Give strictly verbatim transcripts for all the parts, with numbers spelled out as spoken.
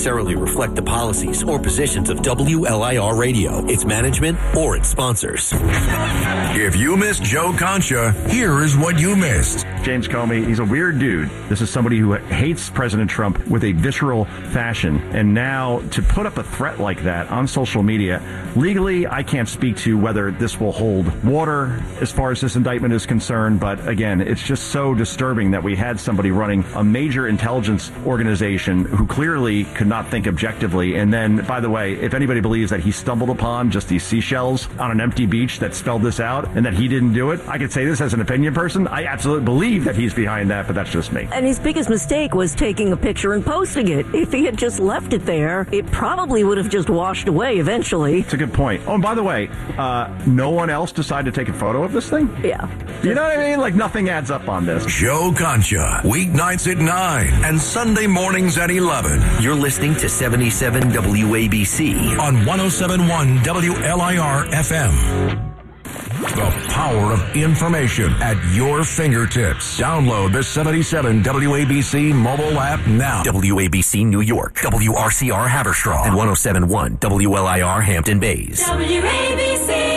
necessarily reflect the policies or positions of W L I R Radio, its management, or its sponsors. If you missed Joe Concha, here is what you missed. James Comey, he's a weird dude. This is somebody who hates President Trump with a visceral fashion. And now to put up a threat like that on social media, legally, I can't speak to whether this will hold water as far as this indictment is concerned. But again, it's just so disturbing that we had somebody running a major intelligence organization who clearly could not think objectively. And then, by the way, if anybody believes that he stumbled upon just these seashells on an empty beach that spelled this out and that he didn't do it, I could say this as an opinion person. I absolutely believe that he's behind that, but that's just me. And his biggest mistake was taking a picture and posting it. If he had just left it there, it probably would have just washed away eventually. It's a good point. Oh, and by the way, uh, no one else decided to take a photo of this thing? Yeah. You know what I mean? Like, nothing adds up on this. Joe Concha, weeknights at nine and Sunday mornings at eleven. You're listening to seventy-seven W A B C on one oh seven point one W L I R F M. The power of information at your fingertips. Download the seventy-seven W A B C mobile app now. W A B C New York, W R C R Haverstraw, and one oh seven point one W L I R Hampton Bays. W A B C.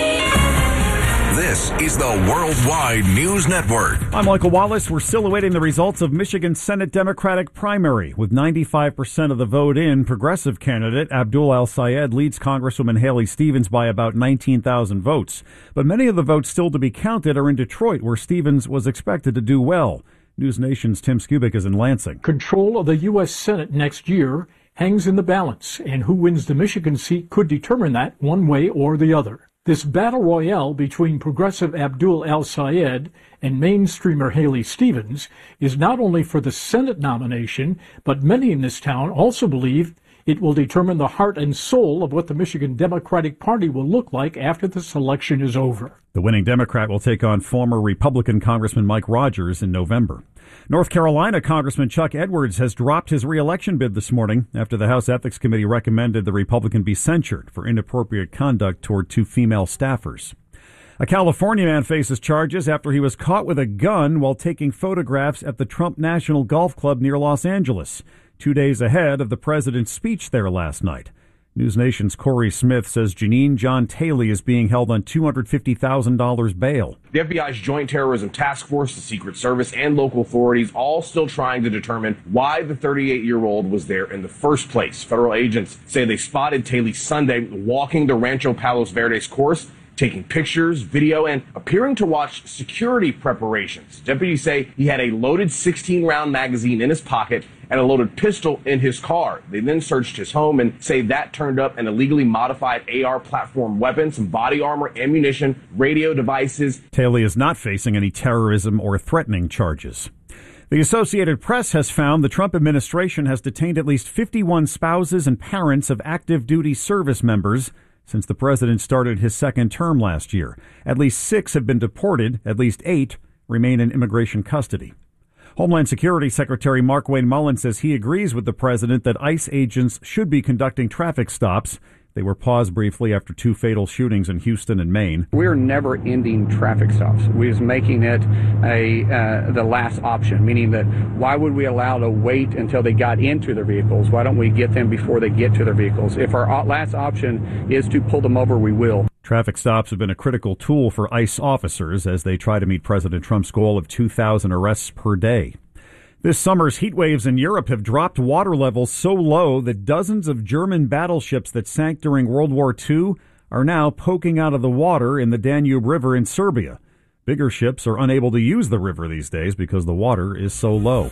This is the Worldwide News Network. I'm Michael Wallace. We're still awaiting the results of Michigan's Senate Democratic primary. With ninety-five percent of the vote in, progressive candidate Abdul El-Sayed leads Congresswoman Haley Stevens by about nineteen thousand votes. But many of the votes still to be counted are in Detroit, where Stevens was expected to do well. News Nation's Tim Skubick is in Lansing. Control of the U S. Senate next year hangs in the balance, and who wins the Michigan seat could determine that one way or the other. This battle royale between progressive Abdul El-Sayed and mainstreamer Haley Stevens is not only for the Senate nomination, but many in this town also believe it will determine the heart and soul of what the Michigan Democratic Party will look like after this election is over. The winning Democrat will take on former Republican Congressman Mike Rogers in November. North Carolina Congressman Chuck Edwards has dropped his re-election bid this morning after the House Ethics Committee recommended the Republican be censured for inappropriate conduct toward two female staffers. A California man faces charges after he was caught with a gun while taking photographs at the Trump National Golf Club near Los Angeles, two days ahead of the president's speech there last night. News Nation's Corey Smith says Janine John Taylor is being held on two hundred fifty thousand dollars bail. The F B I's Joint Terrorism Task Force, the Secret Service, and local authorities all still trying to determine why the thirty-eight-year-old was there in the first place. Federal agents say they spotted Taylor Sunday walking the Rancho Palos Verdes course, taking pictures, video, and appearing to watch security preparations. Deputies say he had a loaded sixteen-round magazine in his pocket and a loaded pistol in his car. They then searched his home and say that turned up an illegally modified A R platform weapon, some body armor, ammunition, radio devices. Taylor is not facing any terrorism or threatening charges. The Associated Press has found the Trump administration has detained at least fifty-one spouses and parents of active duty service members since the president started his second term last year. At least six have been deported. At least eight remain in immigration custody. Homeland Security Secretary Markwayne Mullin says he agrees with the president that ICE agents should be conducting traffic stops. They were paused briefly after two fatal shootings in Houston and Maine. We're never ending traffic stops. We're just making it a uh, the last option, meaning that why would we allow to wait until they got into their vehicles? Why don't we get them before they get to their vehicles? If our last option is to pull them over, we will. Traffic stops have been a critical tool for ICE officers as they try to meet President Trump's goal of two thousand arrests per day. This summer's heat waves in Europe have dropped water levels so low that dozens of German battleships that sank during World War Two are now poking out of the water in the Danube River in Serbia. Bigger ships are unable to use the river these days because the water is so low.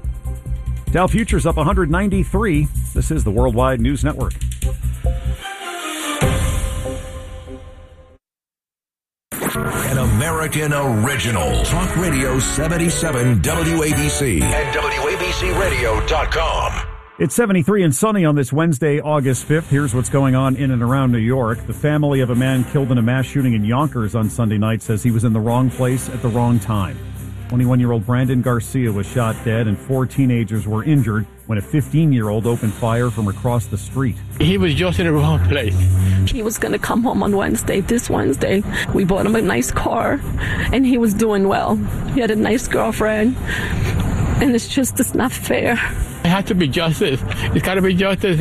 Dow Futures up one hundred ninety-three. This is the Worldwide News Network. An American original. Talk Radio seventy-seven W A B C and W A B C radio dot com. It's seventy-three and sunny on this Wednesday, August fifth. Here's what's going on in and around New York. The family of a man killed in a mass shooting in Yonkers on Sunday night says he was in the wrong place at the wrong time. twenty-one-year-old Brandon Garcia was shot dead and four teenagers were injured when a fifteen-year-old opened fire from across the street. He was just in the wrong place. He was going to come home on Wednesday, this Wednesday. We bought him a nice car, and he was doing well. He had a nice girlfriend, and it's just, it's not fair. It has to be justice. It's got to be justice.